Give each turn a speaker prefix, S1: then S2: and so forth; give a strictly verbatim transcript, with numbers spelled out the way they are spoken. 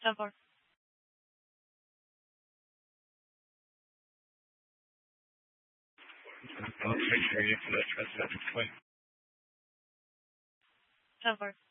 S1: ten four.
S2: I'll take care of you for that transaction.
S1: ten four.